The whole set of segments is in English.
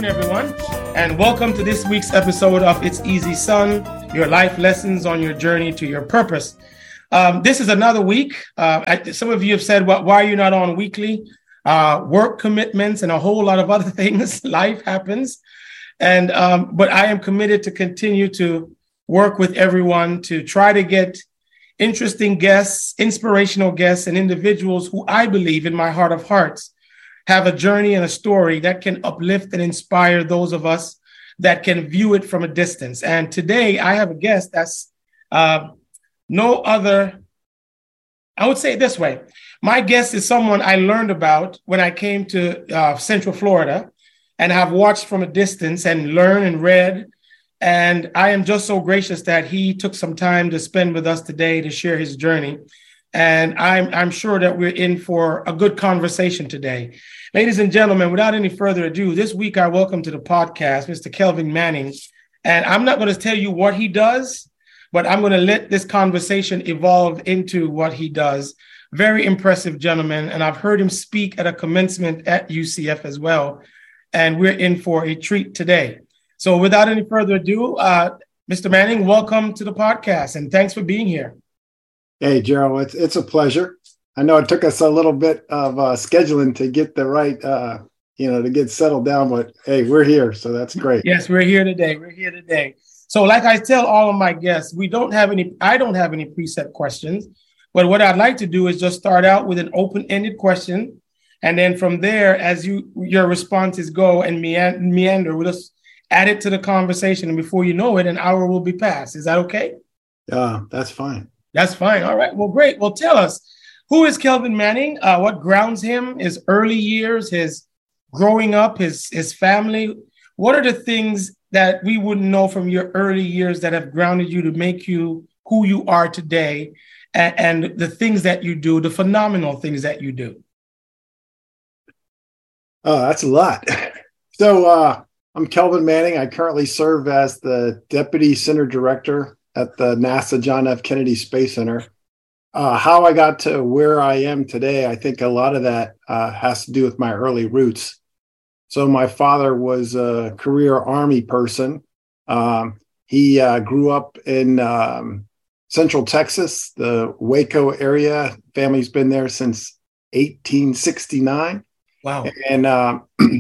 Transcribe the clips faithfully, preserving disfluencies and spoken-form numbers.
afternoon, everyone, and welcome to this week's episode of It's Easy Son, your life lessons on your journey to your purpose. Um, this is another week. Uh, I, some of you have said, well, why are you not on weekly? Uh, work commitments and a whole lot of other things. Life happens. And um, but I am committed to continue to work with everyone to try to get interesting guests, inspirational guests, and individuals who I believe in my heart of hearts have a journey and a story that can uplift and inspire those of us that can view it from a distance. And today I have a guest that's uh, no other, I would say it this way. My guest is someone I learned about when I came to uh, Central Florida and have watched from a distance and learned and read. And I am just so gracious that he took some time to spend with us today to share his journey. And I'm, I'm sure that we're in for a good conversation today. Ladies and gentlemen, without any further ado, this week I welcome to the podcast Mister Kelvin Manning. And I'm not going to tell you what he does, but I'm going to let this conversation evolve into what he does. Very impressive gentleman. And I've heard him speak at a commencement at U C F as well. And we're in for a treat today. So without any further ado, uh, Mister Manning, welcome to the podcast. And thanks for being here. Hey, Gerald, it's it's a pleasure. I know it took us a little bit of uh, scheduling to get the right, uh, you know, to get settled down, but hey, we're here. So that's great. Yes, we're here today. We're here today. So like I tell all of my guests, we don't have any, I don't have any preset questions, but what I'd like to do is just start out with an open-ended question. And then from there, as you your responses go and meander, we'll just add it to the conversation. And before you know it, an hour will be passed. Is that okay? Uh, that's fine. That's fine. All right. Well, great. Well, tell us, who is Kelvin Manning? Uh, what grounds him? His early years, his growing up, his his family. What are the things that we wouldn't know from your early years that have grounded you to make you who you are today, and, and the things that you do, the phenomenal things that you do? Oh, that's a lot. So uh, I'm Kelvin Manning. I currently serve as the Deputy Center Director at the NASA John F. Kennedy Space Center. Uh, how I got to where I am today, I think a lot of that uh, has to do with my early roots. So my father was a career Army person. Um, he uh, grew up in um, Central Texas, the Waco area. Family's been there since eighteen sixty-nine. Wow. And, uh,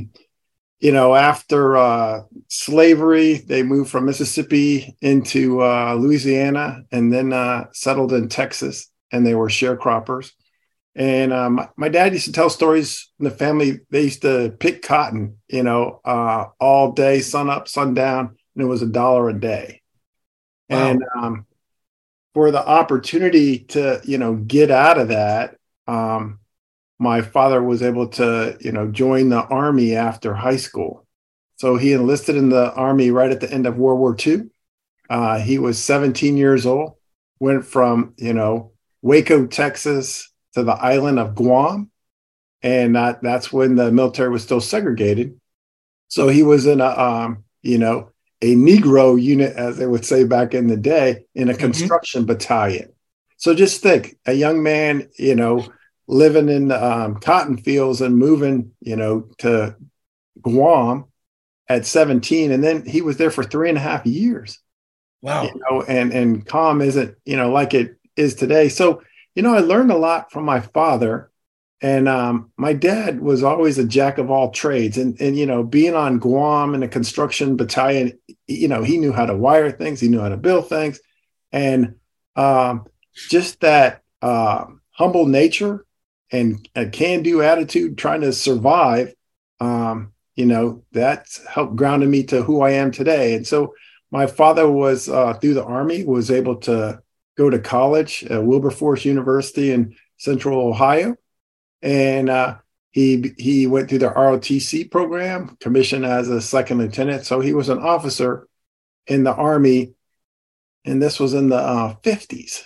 you know, after uh, slavery, they moved from Mississippi into uh, Louisiana and then uh, settled in Texas, and they were sharecroppers. And um, my dad used to tell stories in the family. They used to pick cotton, you know, uh, all day, sun up, sun down, and it was a dollar a day. Wow. And um, for the opportunity to, you know, get out of that, um, my father was able to, you know, join the Army after high school. So he enlisted in the Army right at the end of World War Two. Uh, he was seventeen years old, went from, you know, Waco, Texas to the island of Guam. And that, that's when the military was still segregated. So he was in a, um, you know, a Negro unit, as they would say back in the day, in a construction mm-hmm. battalion. So just think, a young man, you know, living in um, cotton fields and moving, you know, to Guam at seventeen. And then he was there for three and a half years. Wow. You know, and, and Guam isn't, you know, like it is today. So, you know, I learned a lot from my father, and um, my dad was always a jack of all trades. And, and, you know, being on Guam in a construction battalion, you know, he knew how to wire things. He knew how to build things. And um, just that uh, humble nature and a can-do attitude, trying to survive, um, you know, that's helped grounded me to who I am today. And so my father was, uh, through the Army, was able to go to college at Wilberforce University in Central Ohio. And uh, he he went through the R O T C program, commissioned as a second lieutenant. So he was an officer in the Army, and this was in the uh, fifties.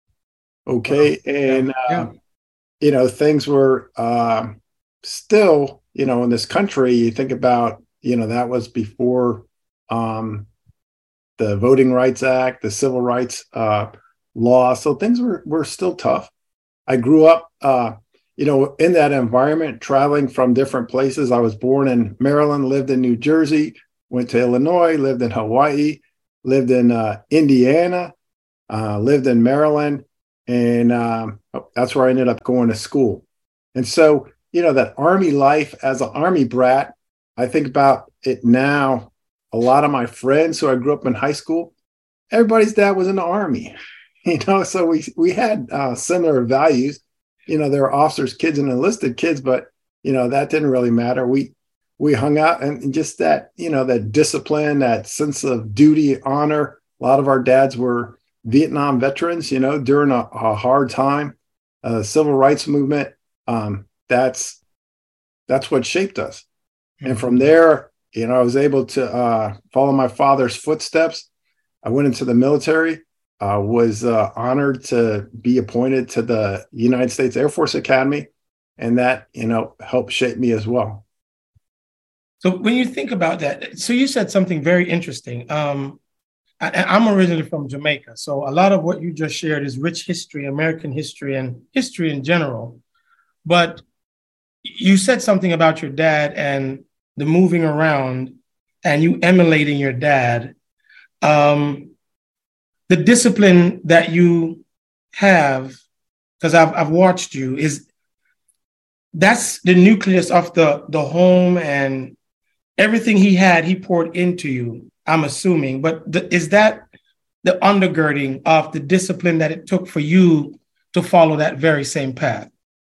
Okay. Wow. And, uh, yeah. you know, things were uh, still, you know, in this country, you think about, you know, that was before um, the Voting Rights Act, the Civil Rights uh, Law. So things were, were still tough. I grew up uh, you know, in that environment, traveling from different places. I was born in Maryland, lived in New Jersey, went to Illinois, lived in Hawaii, lived in uh, Indiana, uh, lived in Maryland, and um, that's where I ended up going to school. And so, you know, that Army life as an Army brat, I think about it now. A lot of my friends who I grew up in high school, everybody's dad was in the Army, you know, so we we had uh, similar values. You know, there were officers' kids and enlisted kids, but, you know, that didn't really matter. We we hung out, and just that, you know, that discipline, that sense of duty, honor. A lot of our dads were Vietnam veterans, you know, during a, a hard time, uh, civil rights movement. Um, that's that's what shaped us. Mm-hmm. And from there, you know, I was able to uh, follow my father's footsteps. I went into the military. I uh, was uh, honored to be appointed to the United States Air Force Academy, and that, you know, helped shape me as well. So when you think about that, so you said something very interesting. Um, I, I'm originally from Jamaica, so a lot of what you just shared is rich history, American history, and history in general. But you said something about your dad and the moving around and you emulating your dad. Um, the discipline that you have, because I've, I've watched you, is that's the nucleus of the, the home, and everything he had, he poured into you, I'm assuming. But the, is that the undergirding of the discipline that it took for you to follow that very same path?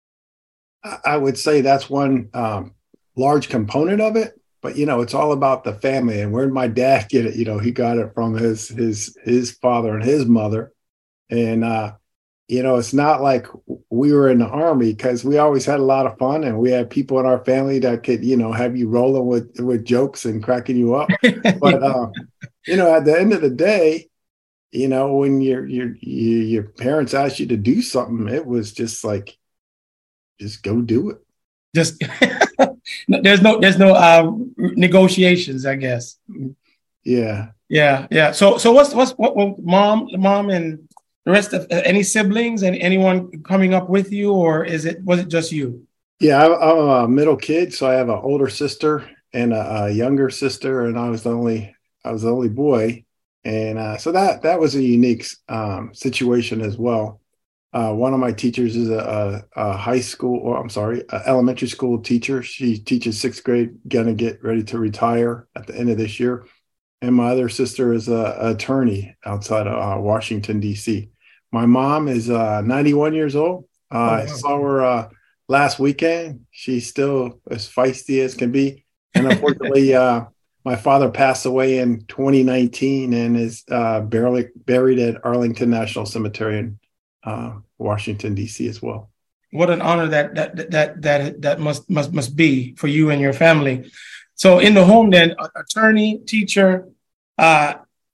I would say that's one um, large component of it. But, you know, it's all about the family. And where did my dad get it? You know, he got it from his his his father and his mother. And, uh, you know, it's not like we were in the Army, because we always had a lot of fun. And we had people in our family that could, you know, have you rolling with, with jokes and cracking you up. But, uh, you know, at the end of the day, you know, when your your your parents asked you to do something, it was just like, just go do it. Just there's no there's no uh, negotiations, I guess. Yeah, yeah, yeah. So so what's what's what, what mom mom and the rest of uh, any siblings and anyone coming up with you, or is it was it just you? Yeah, I'm a middle kid, so I have an older sister and a, a younger sister, and I was the only I was the only boy, and uh, so that that was a unique um, situation as well. Uh, one of my teachers is a, a, a high school, or I'm sorry, an elementary school teacher. She teaches sixth grade, gonna get ready to retire at the end of this year. And my other sister is an attorney outside of uh, Washington, D C. My mom is uh, ninety-one years old. Uh, oh, wow. I saw her uh, last weekend. She's still as feisty as can be. And unfortunately, uh, my father passed away in twenty nineteen and is uh, barely buried at Arlington National Cemetery in uh, Washington, D C as well. What an honor that that that that that must must must be for you and your family. So in the home, then, attorney, teacher, uh,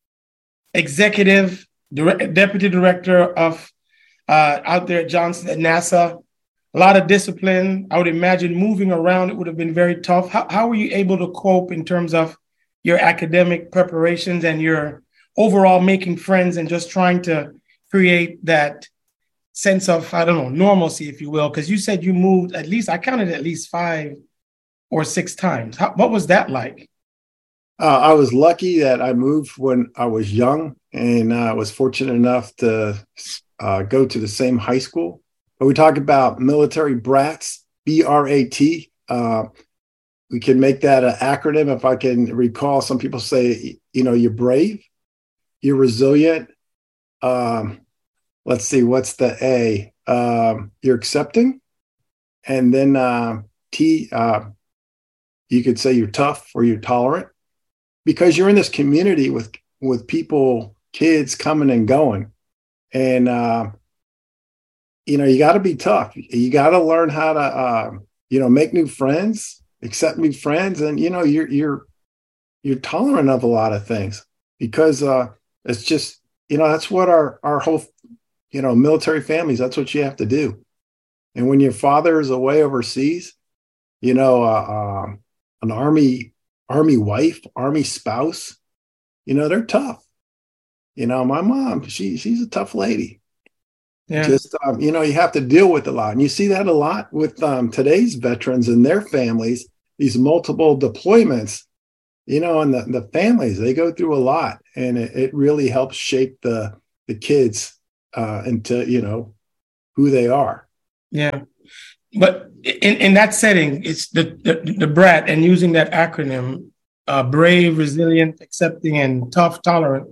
executive, direct, deputy director of uh, out there at Johnson at NASA. A lot of discipline. I would imagine moving around, it would have been very tough. How how were you able to cope in terms of your academic preparations and your overall making friends and just trying to create that sense of, I don't know, normalcy, if you will? Because you said you moved at least, I counted at least five or six times. How, what was that like? Uh, I was lucky that I moved when I was young, and I uh, was fortunate enough to uh, go to the same high school. But we talk about military brats, B R A T. Uh, we can make that an acronym. If I can recall, some people say, you know, you're brave, you're resilient. Um, let's see, what's the A? Um, you're accepting. And then uh, T, uh, you could say you're tough or you're tolerant, because you're in this community with, with people, kids coming and going. And, uh, you know, you got to be tough. You got to learn how to, uh, you know, make new friends, accept new friends. And, you know, you're, you're, you're tolerant of a lot of things, because uh, it's just, you know, that's what our, our whole, you know, military families, that's what you have to do. And when your father is away overseas, you know, uh, um, an army, army wife, army spouse, you know, they're tough. You know, my mom, she, she's a tough lady. Yeah. Just, um, you know, you have to deal with a lot. And you see that a lot with um, today's veterans and their families, these multiple deployments, you know, and the, the families, they go through a lot. And it, it really helps shape the, the kids uh, into, you know, who they are. Yeah. But in, in that setting, it's the, the, the BRAT, and using that acronym, uh, brave, resilient, accepting, and tough, tolerant.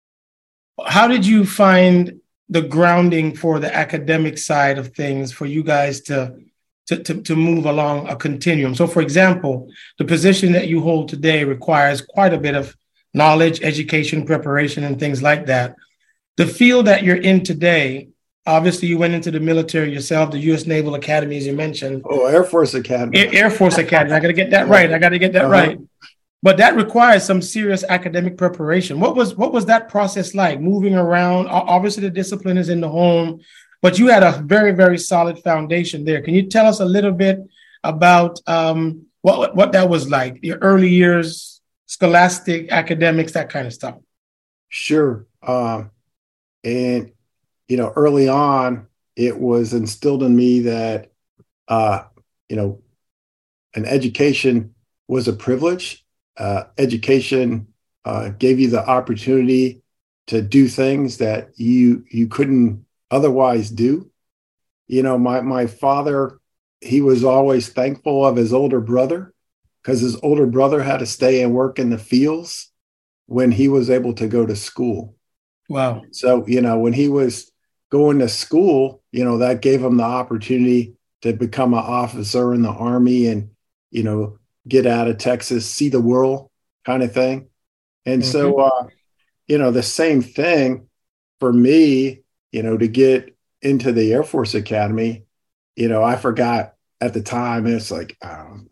How did you find the grounding for the academic side of things for you guys to, to, to, to move along a continuum? So, for example, the position that you hold today requires quite a bit of knowledge, education, preparation, and things like that. The field that you're in today, obviously, you went into the military yourself, the U S Naval Academy, as you mentioned. Oh, Air Force Academy. Air, Air Force Academy. I got to get that right. I got to get that uh-huh. right. But that requires some serious academic preparation. What was what was that process like? Moving around. Obviously, the discipline is in the home, but you had a very, very solid foundation there. Can you tell us a little bit about um, what what that was like? Your early years, scholastic, academics, that kind of stuff. Sure. Um, and you know, early on, it was instilled in me that uh, you know, an education was a privilege. Uh, education uh, gave you the opportunity to do things that you you couldn't otherwise do. You know, my my father, he was always thankful of his older brother because his older brother had to stay and work in the fields when he was able to go to school. Wow. So, you know, when he was going to school, you know, that gave him the opportunity to become an officer in the Army and, you know, get out of Texas, see the world kind of thing. And mm-hmm. so, uh, you know, the same thing for me, you know, to get into the Air Force Academy, you know, I forgot at the time, it's like um,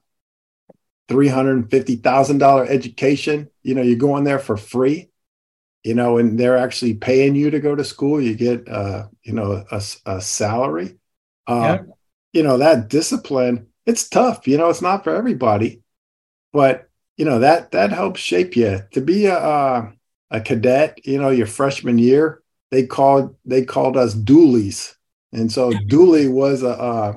three hundred fifty thousand dollars education. You know, you're going there for free, you know, and they're actually paying you to go to school. You get, uh, you know, a, a salary. Uh, yeah. You know, that discipline, it's tough, you know, it's not for everybody, but you know, that, that helps shape you to be a, a, a cadet, you know, your freshman year, they called, they called us doolies. And so dually was a, uh,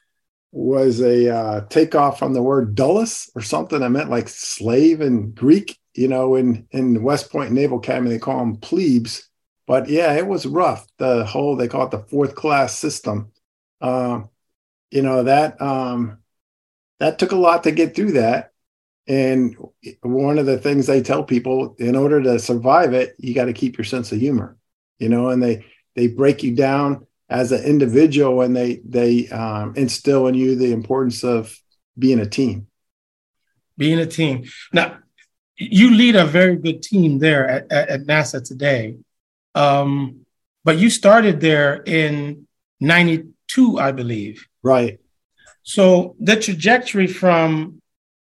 was a uh, takeoff from the word dulus or something that meant like slave in Greek, you know, in, in West Point Naval Academy, they call them plebes, but yeah, it was rough. The whole, they call it the fourth class system. Um, you know, that, um, that took a lot to get through that. And one of the things they tell people, in order to survive it, you got to keep your sense of humor, you know, and they, they break you down as an individual and they, they um, instill in you the importance of being a team. Being a team. Now, you lead a very good team there at, at, at NASA today. Um, but you started there in ninety-two, I believe. Right. So the trajectory from,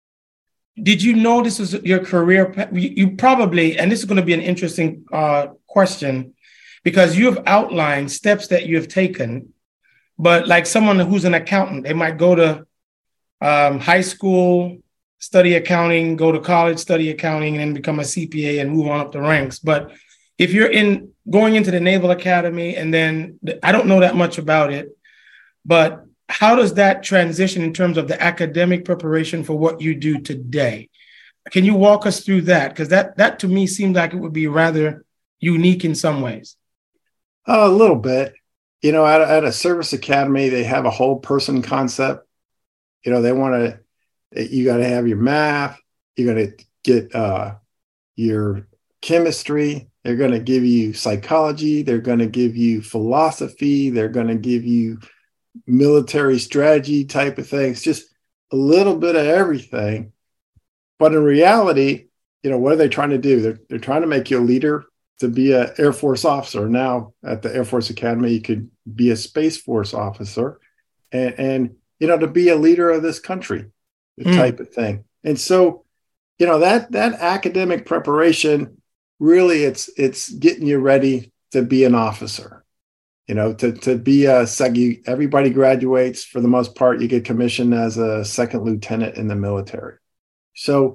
did you know this was your career? You probably, and this is going to be an interesting uh, question, because you have outlined steps that you have taken, but like someone who's an accountant, they might go to um, high school, study accounting, go to college, study accounting, and then become a C P A and move on up the ranks. But if you're in going into the Naval Academy, and then I don't know that much about it, but how does that transition in terms of the academic preparation for what you do today? Can you walk us through that? Because that, that to me seemed like it would be rather unique in some ways. Uh, a little bit. You know, at, at a service academy, they have a whole person concept. You know, they want to, you got to have your math, you're going to get uh, your chemistry, they're going to give you psychology, they're going to give you philosophy, they're going to give you military strategy type of things, just a little bit of everything. But in reality, you know, what are they trying to do? They're, they're trying to make you a leader, to be an Air Force officer. Now at the Air Force Academy, you could be a Space Force officer and, and you know, to be a leader of this country, the mm. type of thing. And so, you know, that that academic preparation, really it's it's getting you ready to be an officer. You know, to, to be a second, everybody graduates for the most part, you get commissioned as a second lieutenant in the military. So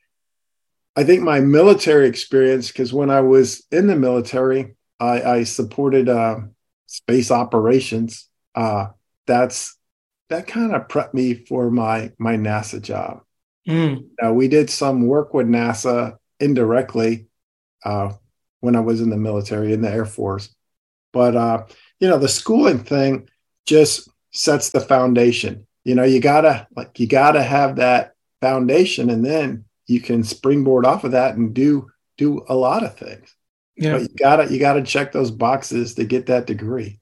I think my military experience, because when I was in the military, I, I supported uh, space operations. Uh, that's that kind of prepped me for my my NASA job. Mm. Now, we did some work with NASA indirectly uh, when I was in the military, in the Air Force. But, uh, you know, the schooling thing just sets the foundation. You know, you gotta like you gotta have that foundation, and then you can springboard off of that and do do a lot of things. Yeah. But you gotta you gotta check those boxes to get that degree.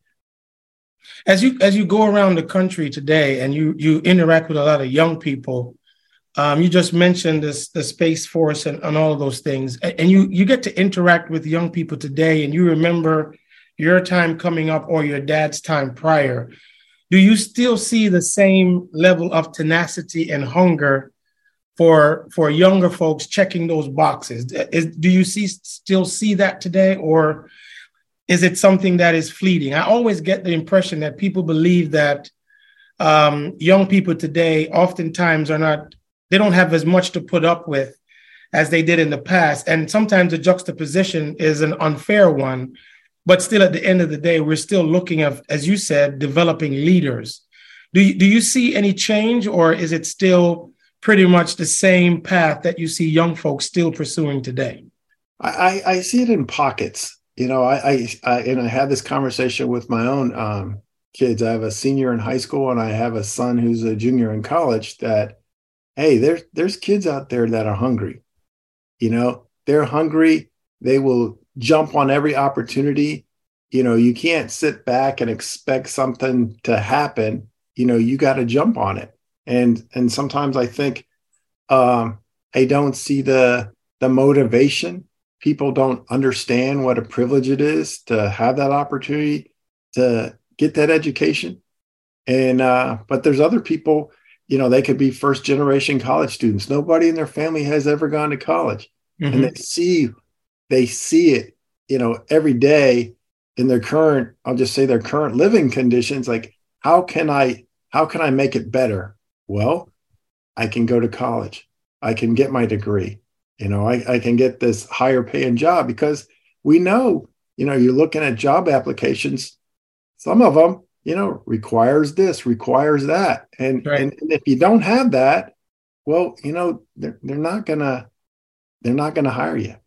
As you as you go around the country today and you you interact with a lot of young people, um, you just mentioned this the Space Force and, and all of those things, and you you get to interact with young people today, and you remember your time coming up or your dad's time prior. Do you still see the same level of tenacity and hunger for for younger folks checking those boxes? Is, do you see still see that today, or is it something that is fleeting? I always get the impression that people believe that um, young people today oftentimes are not, they don't have as much to put up with as they did in the past. And sometimes the juxtaposition is an unfair one. But still, at the end of the day, we're still looking at, as you said, developing leaders. Do you, do you see any change, or is it still pretty much the same path that you see young folks still pursuing today? I, I see it in pockets. You know, I, I, I and I had this conversation with my own um, kids. I have a senior in high school, and I have a son who's a junior in college. That, hey, there's there's kids out there that are hungry. You know, they're hungry. They will jump on every opportunity. You know, you can't sit back and expect something to happen. You know, you got to jump on it. And and sometimes I think um, I don't see the the motivation. People don't understand what a privilege it is to have that opportunity to get that education. And uh, but there's other people, you know, they could be first generation college students. Nobody in their family has ever gone to college. Mm-hmm. And they see they see it, you know, every day in their current, I'll just say their current living conditions. Like, how can I how can I make it better? Well, I can go to college. I can get my degree. You know, I, I can get this higher paying job, because we know, you know, you're looking at job applications. Some of them, you know, requires this, requires that. And, right. and, and if you don't have that, well, you know, they're, they're not gonna, they're not gonna hire you.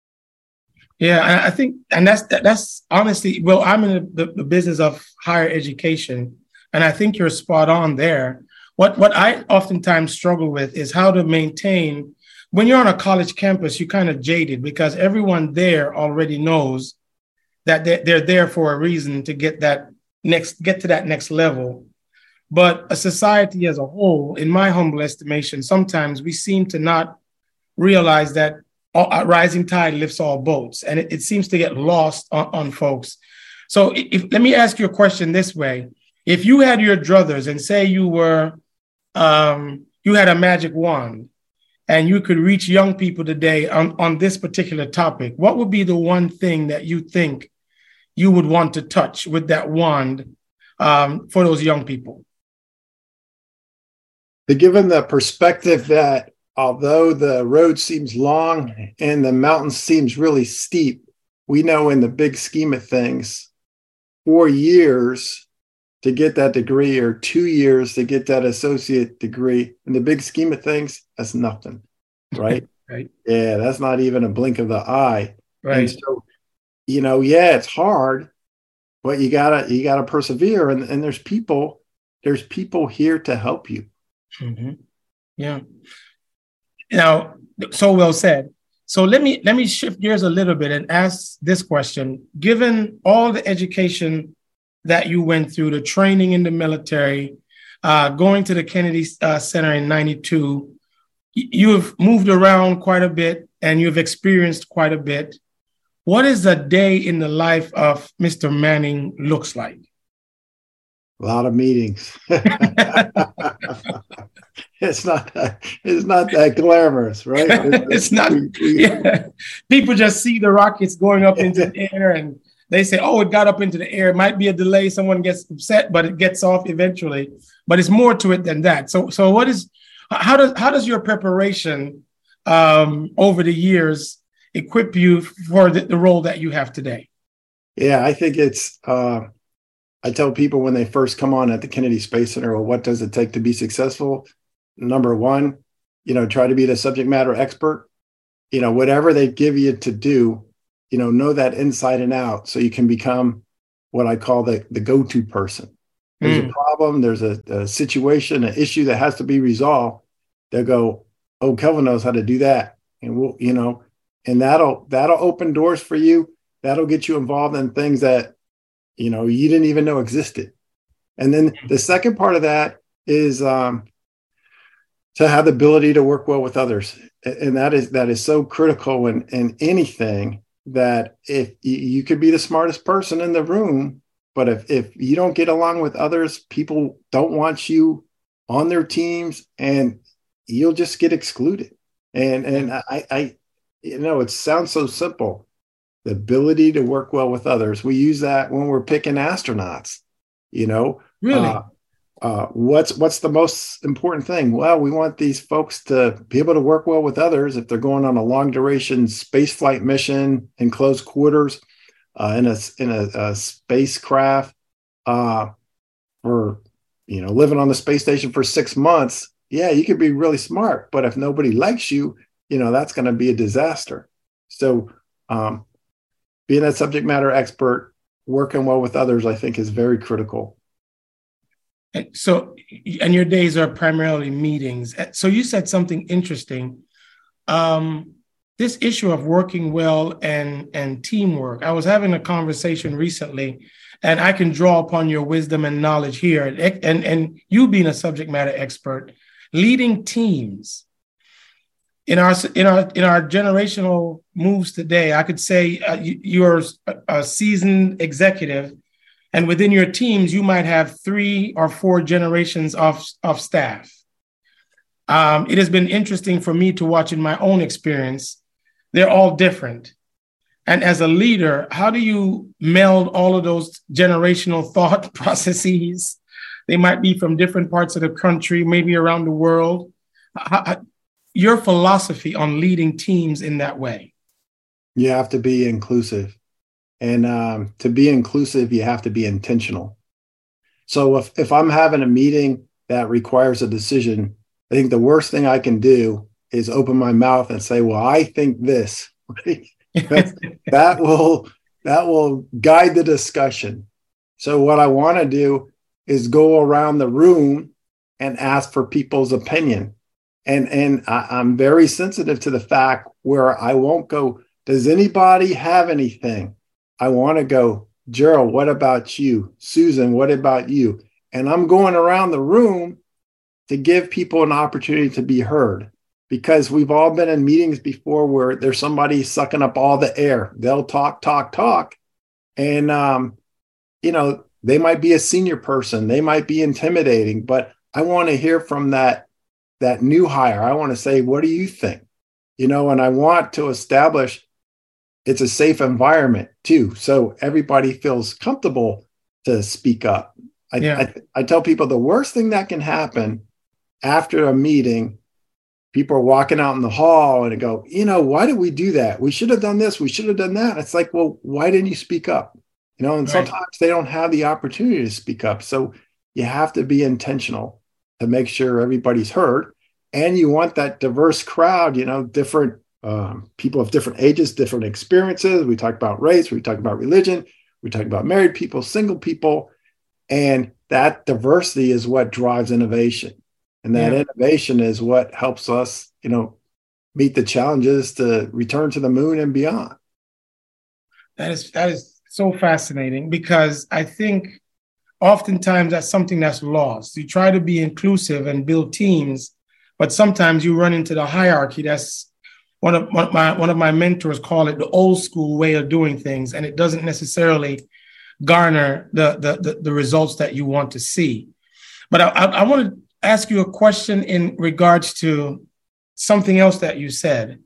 Yeah, I think, and that's that's honestly, well, I'm in the, the business of higher education, and I think you're spot on there. What what I oftentimes struggle with is how to maintain. When you're on a college campus, you're kind of jaded because everyone there already knows that they're there for a reason to get that next, get to that next level. But a society as a whole, in my humble estimation, sometimes we seem to not realize that a rising tide lifts all boats, and it, it seems to get lost on, on folks. So if, let me ask you a question this way. If you had your druthers and say you were, um, you had a magic wand, and you could reach young people today on, on this particular topic, what would be the one thing that you think you would want to touch with that wand um, for those young people? Given the perspective that although the road seems long and the mountain seems really steep, we know in the big scheme of things, four years to get that degree or two years to get that associate degree, in the big scheme of things, that's nothing, right? Right. Yeah, that's not even a blink of the eye. Right. And so, you know, yeah, it's hard, but you gotta you gotta persevere. And, and there's people, there's people here to help you. Mm-hmm. Yeah. Now, so well said. So let me let me shift gears a little bit and ask this question. Given all the education that you went through, the training in the military, uh, going to the Kennedy uh, Center in ninety-two, you have moved around quite a bit and you've experienced quite a bit. What is a day in the life of Mister Manning looks like? A lot of meetings. It's not that, it's not that glamorous, right? It's not. Yeah. People just see the rockets going up into the air and they say, oh, it got up into the air. It might be a delay. Someone gets upset, but it gets off eventually. But it's more to it than that. So, so what is, how does, how does your preparation um, over the years equip you for the, the role that you have today? Yeah, I think it's, uh, I tell people when they first come on at the Kennedy Space Center, well, what does it take to be successful? Number one, you know, try to be the subject matter expert. You know, whatever they give you to do, you know, know that inside and out so you can become what I call the, the go-to person. There's mm. a problem, there's a, a situation, an issue that has to be resolved. They'll go, oh, Kelvin knows how to do that. And we'll, you know, and that'll that'll open doors for you. That'll get you involved in things that, you know, you didn't even know existed. And then the second part of that is um, to have the ability to work well with others. And that is that is so critical in, in anything, that if you could be the smartest person in the room, but if, if you don't get along with others, people don't want you on their teams and you'll just get excluded. And, and I, I, you know, it sounds so simple. The ability to work well with others. We use that when we're picking astronauts, you know. Really? Uh, uh, what's what's the most important thing? Well, we want these folks to be able to work well with others if they're going on a long duration space flight mission in close quarters, uh, in a in a, a spacecraft, uh, or you know, living on the space station for six months. Yeah, you could be really smart, but if nobody likes you, you know, that's going to be a disaster. So, um, being a subject matter expert, working well with others, I think is very critical. And so, and your days are primarily meetings. So you said something interesting. Um, this issue of working well and, and teamwork. I was having a conversation recently, and I can draw upon your wisdom and knowledge here. And, and, and you being a subject matter expert, leading teams. In our in our in our generational moves today, I could say uh, you, you're a, a seasoned executive, and within your teams, you might have three or four generations of, of staff. Um, it has been interesting for me to watch in my own experience. They're all different. And as a leader, how do you meld all of those generational thought processes? They might be from different parts of the country, maybe around the world. How, your philosophy on leading teams in that way? You have to be inclusive. And um, to be inclusive, you have to be intentional. So if, if I'm having a meeting that requires a decision, I think the worst thing I can do is open my mouth and say, well, I think this. that will that will guide the discussion. So what I want to do is go around the room and ask for people's opinion. And, and I, I'm very sensitive to the fact where I won't go, does anybody have anything? I want to go, Gerald, what about you? Susan, what about you? And I'm going around the room to give people an opportunity to be heard, because we've all been in meetings before where there's somebody sucking up all the air. They'll talk, talk, talk. And, um, you know, they might be a senior person. They might be intimidating, but I want to hear from that that new hire. I want to say, what do you think? You know, and I want to establish it's a safe environment too. So everybody feels comfortable to speak up. I, yeah. I, I tell people the worst thing that can happen after a meeting, people are walking out in the hall and they go, you know, why did we do that? We should have done this. We should have done that. It's like, well, why didn't you speak up? You know, and right. Sometimes they don't have the opportunity to speak up. So you have to be intentional to make sure everybody's heard. And you want that diverse crowd, you know, different um, people of different ages, different experiences. We talk about race, we talk about religion, we talk about married people, single people. And that diversity is what drives innovation. And that yeah. innovation is what helps us, you know, meet the challenges to return to the moon and beyond. That is, that is so fascinating, because I think oftentimes that's something that's lost. You try to be inclusive and build teams, but sometimes you run into the hierarchy. That's one of, one of my one of my mentors call it the old school way of doing things, and it doesn't necessarily garner the the the, the results that you want to see. But I, I, I want to ask you a question in regards to something else that you said.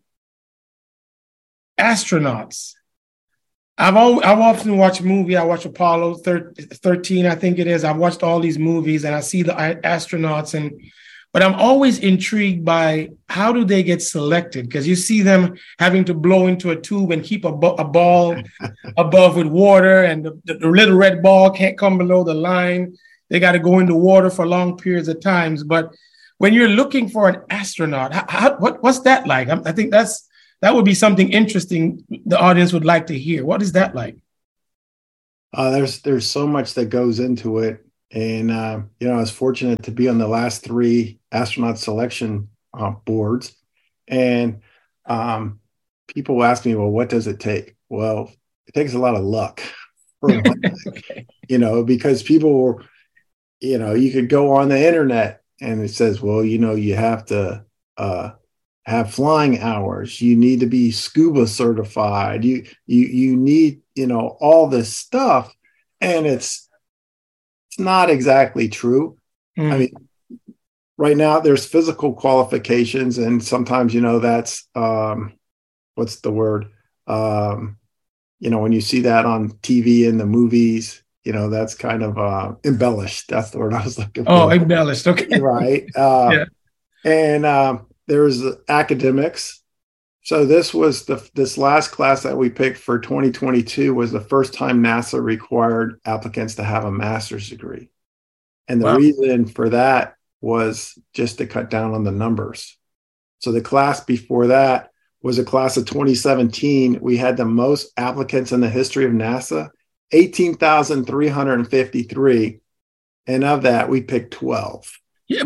Astronauts. I've always, I've often watched a movie. I watch Apollo thirteen, I think it is. I've watched all these movies, and I see the astronauts, and but I'm always intrigued by how do they get selected? Because you see them having to blow into a tube and keep a, bu- a ball above with water, and the, the, the little red ball can't come below the line. They got to go into water for long periods of times. But when you're looking for an astronaut, how, how, what, what's that like? I, I think that's that would be something interesting the audience would like to hear. What is that like? Uh, there's there's so much that goes into it. And, uh, you know, I was fortunate to be on the last three astronaut selection uh, boards. And um, people ask me, well, what does it take? Well, it takes a lot of luck, for one thing, okay. You know, because people, you know, you could go on the internet and it says, well, you know, you have to uh, have flying hours. You need to be scuba certified. You, you, you need, you know, all this stuff. And it's, It's not exactly true. Mm. I mean, right now there's physical qualifications, and sometimes, you know, that's um, what's the word? Um, you know, when you see that on T V in the movies, you know, that's kind of uh, embellished. That's the word I was looking for. Oh, embellished. Okay. Right. Uh, yeah. And um, there's academics. So this was the this last class that we picked for twenty twenty-two was the first time NASA required applicants to have a master's degree. And the wow. reason for that was just to cut down on the numbers. So the class before that was a class of twenty seventeen. We had the most applicants in the history of NASA, eighteen thousand three hundred fifty-three. And of that, we picked twelve. Yeah.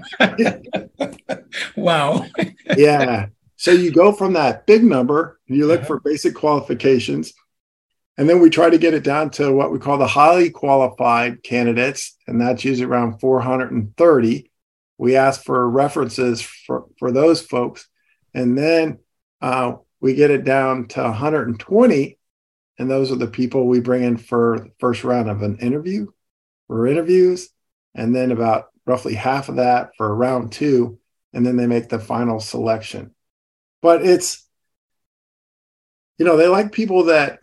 Wow. Yeah. So you go from that big number, and you look uh-huh. for basic qualifications, and then we try to get it down to what we call the highly qualified candidates, and that's usually around four hundred thirty. We ask for references for, for those folks, and then uh, we get it down to one hundred twenty, and those are the people we bring in for the first round of an interview, for interviews, and then about roughly half of that for round two, and then they make the final selection. But it's, you know, they like people that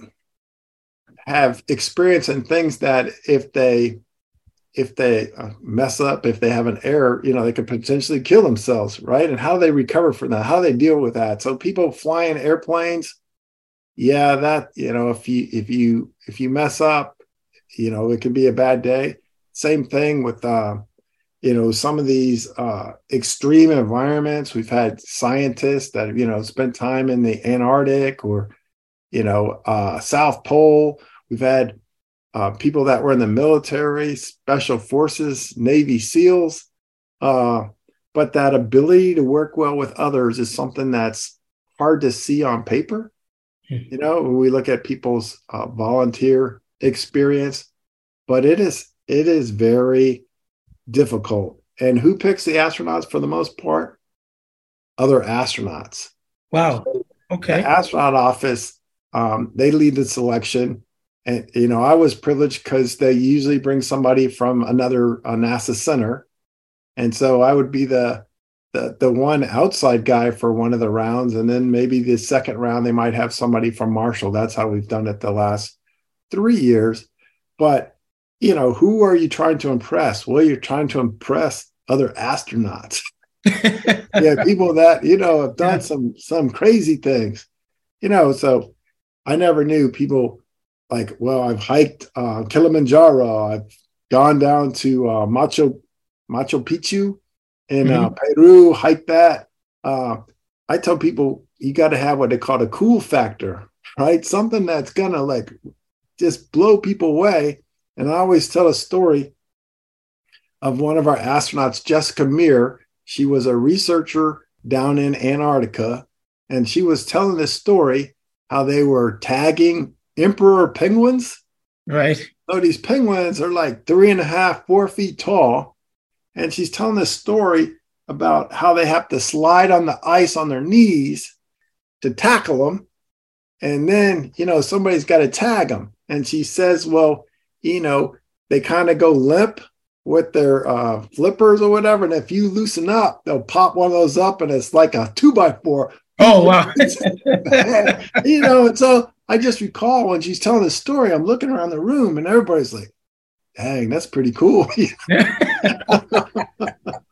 have experience in things that if they if they mess up, if they have an error, you know, they could potentially kill themselves, right? And how they recover from that, how they deal with that. So people flying airplanes, yeah, that, you know, if you if you if you mess up, you know, it could be a bad day. Same thing with uh you know, some of these uh, extreme environments. We've had scientists that, you know, spent time in the Antarctic or, you know, uh, South Pole. We've had uh, people that were in the military, special forces, Navy SEALs. Uh, but that ability to work well with others is something that's hard to see on paper. You know, when we look at people's uh, volunteer experience, but it is it is very difficult. And who picks the astronauts for the most part? Other astronauts. Wow. Okay. The astronaut office, um, they lead the selection. And, you know, I was privileged because they usually bring somebody from another uh, NASA center. And so I would be the, the, the one outside guy for one of the rounds. And then maybe the second round, they might have somebody from Marshall. That's how we've done it the last three years. But you know, who are you trying to impress? Well, you're trying to impress other astronauts. Yeah, people that, you know, have done yeah. some some crazy things. You know, so I never knew people like, well, I've hiked uh, Kilimanjaro. I've gone down to uh, Machu, Machu Picchu in mm-hmm. uh, Peru, hiked that. Uh, I tell people you got to have what they call a cool factor, right? Something that's going to like just blow people away. And I always tell a story of one of our astronauts, Jessica Meir. She was a researcher down in Antarctica, and she was telling this story how they were tagging emperor penguins. Right. So these penguins are like three and a half, four feet tall. And she's telling this story about how they have to slide on the ice on their knees to tackle them. And then, you know, somebody's got to tag them. And she says, well, you know, they kind of go limp with their uh, flippers or whatever. And if you loosen up, they'll pop one of those up and it's like a two by four. Oh, wow. You know, and so I just recall when she's telling this story, I'm looking around the room and everybody's like, dang, that's pretty cool. You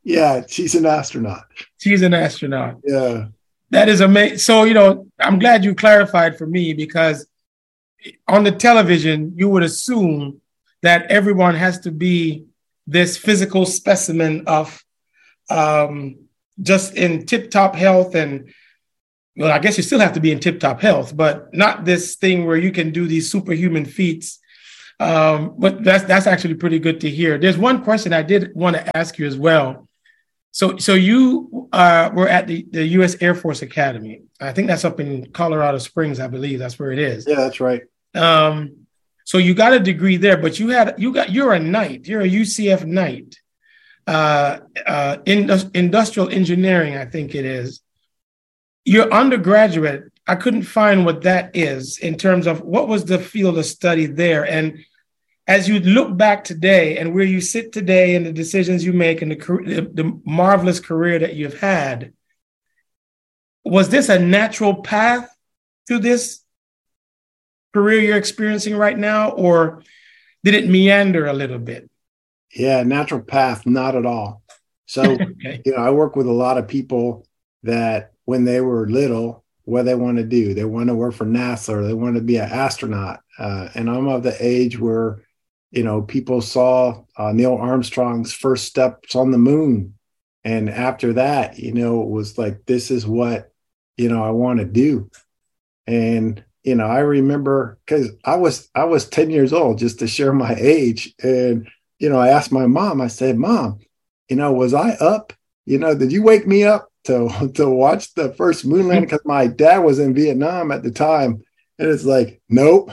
Yeah, she's an astronaut. She's an astronaut. Yeah. That is amazing. So, you know, I'm glad you clarified for me, because on the television, you would assume that everyone has to be this physical specimen of um, just in tip-top health. And, well, I guess you still have to be in tip-top health, but not this thing where you can do these superhuman feats. Um, but that's that's actually pretty good to hear. There's one question I did want to ask you as well. So, so you uh, were at the, the U S Air Force Academy. I think that's up in Colorado Springs, I believe. That's where it is. Yeah, that's right. Um, so you got a degree there, but you had you got you're a knight. You're a U C F knight. Uh, uh, in industrial engineering, I think it is. Your undergraduate, I couldn't find what that is in terms of what was the field of study there. And as you look back today and where you sit today and the decisions you make and the, the, the marvelous career that you've had, was this a natural path to this career you're experiencing right now, or did it meander a little bit? Yeah, natural path, not at all. So, okay. you know, I work with a lot of people that when they were little, what they want to do, they want to work for NASA or they want to be an astronaut. Uh, and I'm of the age where, you know, people saw uh, Neil Armstrong's first steps on the moon. And after that, you know, it was like, this is what, you know, I want to do. And, you know, I remember because I was, I was ten years old, just to share my age. And, you know, I asked my mom, I said, Mom, you know, was I up? You know, did you wake me up to, to watch the first moon landing? Because my dad was in Vietnam at the time. And it's like, nope.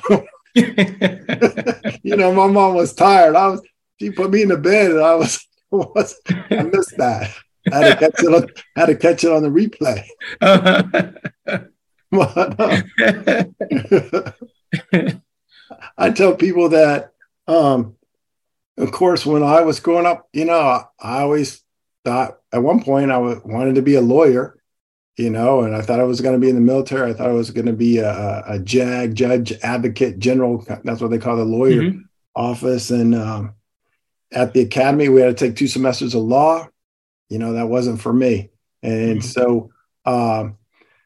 You know, my mom was tired. I was, she put me in the bed and I was, was I missed that. I had to catch it on, had to catch it on the replay. Uh-huh. But, uh, I tell people that, um, of course, when I was growing up, you know, I, I always thought at one point I w- wanted to be a lawyer, you know, and I thought I was going to be in the military. I thought I was going to be a, a JAG, judge, advocate, general. That's what they call the lawyer mm-hmm. office. And um, at the academy, we had to take two semesters of law. You know, that wasn't for me. And mm-hmm. so um,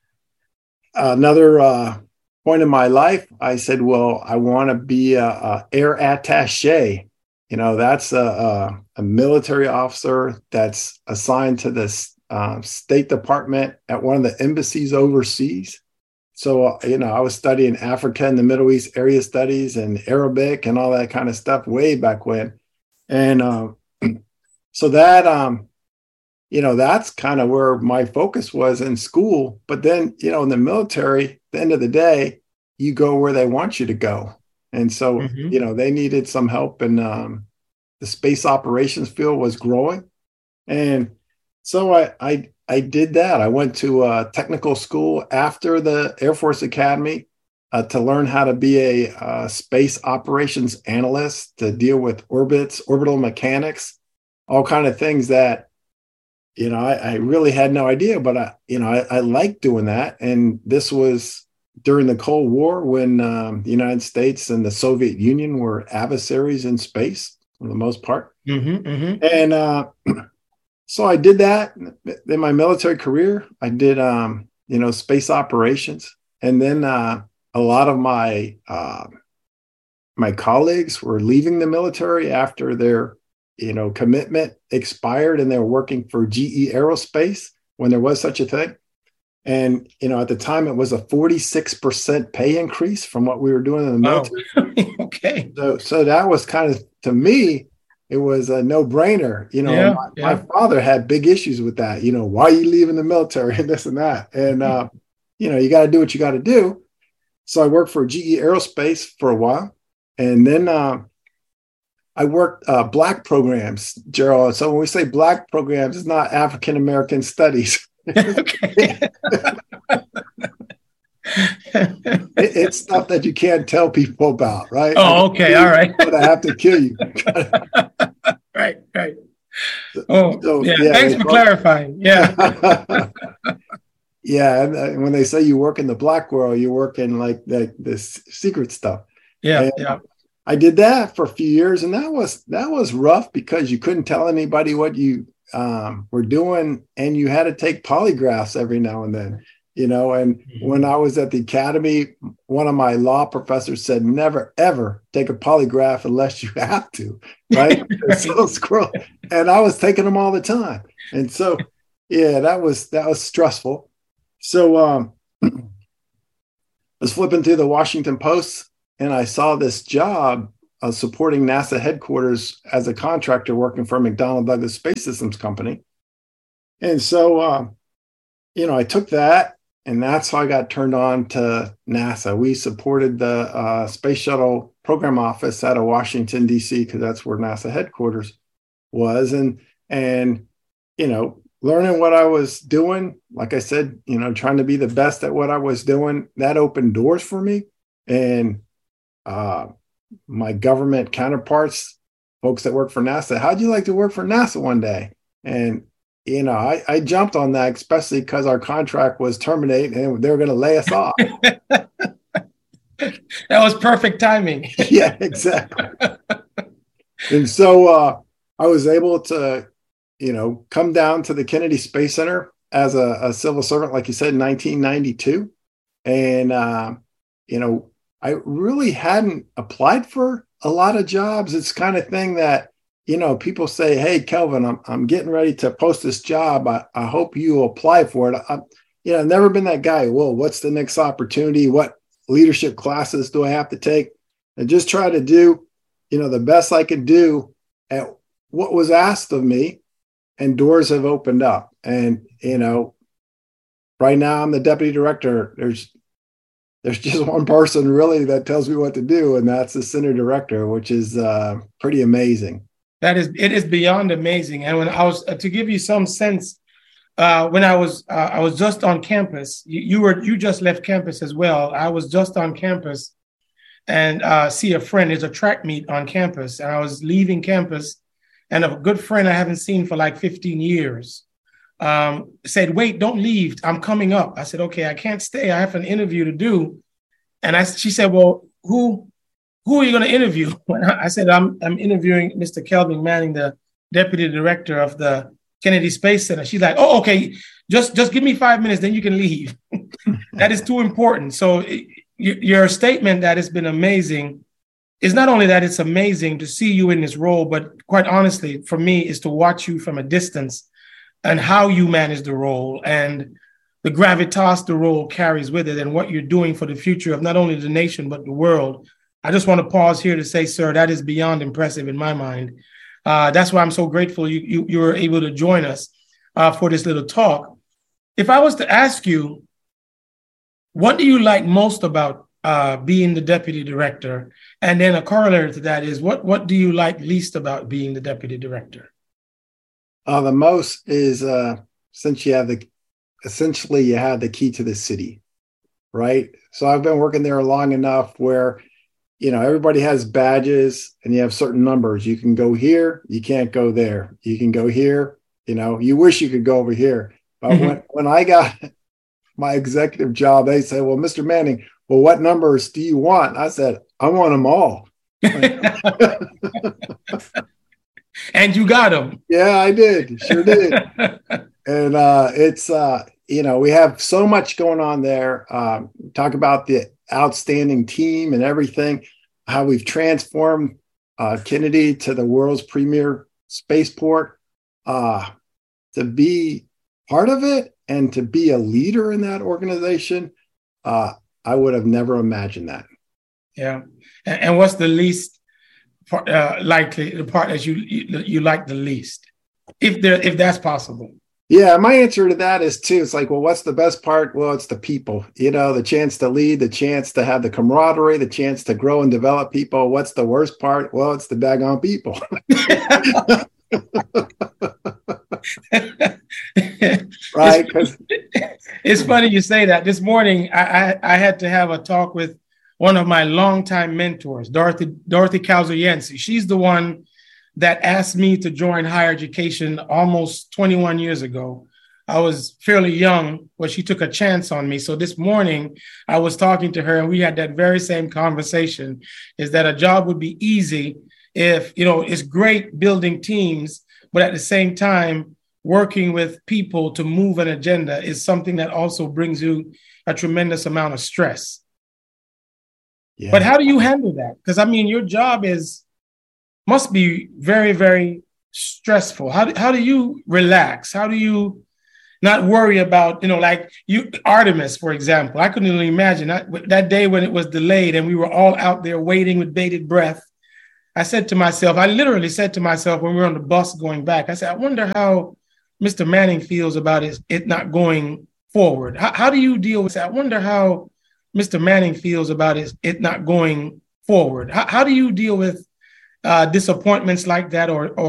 another uh, point in my life, I said, well, I want to be a, a air attaché. You know, that's a, a, a military officer that's assigned to this uh, State Department at one of the embassies overseas. So, uh, you know, I was studying Africa and the Middle East area studies and Arabic and all that kind of stuff way back when. And um, so that, um, you know, that's kind of where my focus was in school. But then, you know, in the military, at the end of the day, you go where they want you to go. And so, mm-hmm. you know, they needed some help, and um, the space operations field was growing. And so I, I I did that. I went to a technical school after the Air Force Academy uh, to learn how to be a uh, space operations analyst, to deal with orbits, orbital mechanics, all kind of things that, you know, I, I really had no idea, but I, you know, I, I liked doing that. And this was during the Cold War, when um, the United States and the Soviet Union were adversaries in space for the most part. Mm-hmm, mm-hmm. And uh, so I did that in my military career. I did, um, you know, space operations. And then uh, a lot of my uh, my colleagues were leaving the military after their, you know, commitment expired, and they were working for G E Aerospace when there was such a thing. And, you know, at the time, it was a forty-six percent pay increase from what we were doing in the military. Oh. Okay. So, so that was kind of, to me, it was a no-brainer. You know, yeah, my, yeah. my father had big issues with that. You know, why are you leaving the military and this and that? And, uh, you know, you got to do what you got to do. So I worked for G E Aerospace for a while. And then uh, I worked uh, Black programs, Gerald. So when we say Black programs, it's not African-American studies. it, it's stuff that you can't tell people about, right? Oh, okay, all right. But I have to kill you. Right, right. Oh, so, yeah. yeah. Thanks for both, clarifying. Yeah. Yeah, and uh, when they say you work in the Black world, you work in like the this secret stuff. Yeah, and yeah. I did that for a few years, and that was that was rough because you couldn't tell anybody what you um, were doing, and you had to take polygraphs every now and then, you know. And mm-hmm. when I was at the academy, one of my law professors said, never, ever take a polygraph unless you have to, right? So squirrel. And I was taking them all the time. And so, yeah, that was, that was stressful. So um, I was flipping through the Washington Post, and I saw this job uh, supporting NASA headquarters as a contractor working for McDonnell Douglas Space Systems Company. And so, uh, you know, I took that, and that's how I got turned on to NASA. We supported the uh, Space Shuttle Program Office out of Washington, D C, because that's where NASA headquarters was. And, and, you know, learning what I was doing, like I said, you know, trying to be the best at what I was doing, that opened doors for me. And uh, my government counterparts, folks that work for NASA, how'd you like to work for NASA one day? And, you know, I, I jumped on that, especially because our contract was terminated and they were going to lay us off. That was perfect timing. Yeah, exactly. And so uh, I was able to, you know, come down to the Kennedy Space Center as a, a civil servant, like you said, in nineteen ninety-two. And, uh, you know, I really hadn't applied for a lot of jobs. It's kind of thing that, you know, people say, hey, Kelvin, I'm I'm getting ready to post this job. I, I hope you apply for it. I, you know, I've never been that guy. Well, what's the next opportunity? What leadership classes do I have to take? And just try to do, you know, the best I could do at what was asked of me. And doors have opened up. And, you know, right now I'm the deputy director. There's there's just one person really that tells me what to do, and that's the center director, which is uh, pretty amazing. That is, it is beyond amazing. And when I was, uh, to give you some sense, uh, when I was, uh, I was just on campus, you, you were, you just left campus as well. I was just on campus and uh, see a friend. There's a track meet on campus, and I was leaving campus, and a good friend I haven't seen for like fifteen years um, said, wait, don't leave. I'm coming up. I said, okay, I can't stay. I have an interview to do. And I, she said, well, who, who are you going to interview? I said, I'm, I'm interviewing Mister Kelvin Manning, the deputy director of the Kennedy Space Center. She's like, oh, okay, just, just give me five minutes, then you can leave. That is too important. So it, your statement that has been amazing is not only that it's amazing to see you in this role, but quite honestly, for me, is to watch you from a distance and how you manage the role and the gravitas the role carries with it and what you're doing for the future of not only the nation, but the world. I just want to pause here to say, sir, that is beyond impressive in my mind. Uh, that's why I'm so grateful you, you, you were able to join us uh, for this little talk. If I was to ask you, what do you like most about uh, being the deputy director? And then a corollary to that is, what, what do you like least about being the deputy director? Uh, the most is uh, since you have the, essentially you have the key to the city, right? So I've been working there long enough where, you know, everybody has badges and you have certain numbers. You can go here, you can't go there. You can go here, you know, you wish you could go over here. But mm-hmm. when, when I got my executive job, they said, well, Mister Manning, well, what numbers do you want? I said, I want them all. And you got them. Yeah, I did. Sure did. And uh, it's, uh, you know, we have so much going on there. Um, talk about the outstanding team and everything, how we've transformed uh, Kennedy to the world's premier spaceport. Uh, to be part of it and to be a leader in that organization, uh, I would have never imagined that. Yeah. And, and what's the least part, uh, likely, the part that you, you you like the least, if there if that's possible? Yeah, my answer to that is too. It's like, well, what's the best part? Well, it's the people. You know, the chance to lead, the chance to have the camaraderie, the chance to grow and develop people. What's the worst part? Well, it's the daggone people. Right? It's funny you say that. This morning, I, I I had to have a talk with one of my longtime mentors, Dorothy Dorothy Kauser Yancey. She's the one that asked me to join higher education almost twenty-one years ago. I was fairly young, but she took a chance on me. So this morning I was talking to her and we had that very same conversation, is that a job would be easy if, you know, it's great building teams, but at the same time, working with people to move an agenda is something that also brings you a tremendous amount of stress. Yeah. But how do you handle that? Because, I mean, your job is must be very, very stressful. How do, how do you relax? How do you not worry about, you know, like you, Artemis, for example? I couldn't even imagine that, that day when it was delayed and we were all out there waiting with bated breath. I said to myself, I literally said to myself when we were on the bus going back, I said, I wonder how Mister Manning feels about it, it not going forward. How, how do you deal with that? I wonder how Mister Manning feels about it, it not going forward. How, how do you deal with uh, disappointments like that, or, or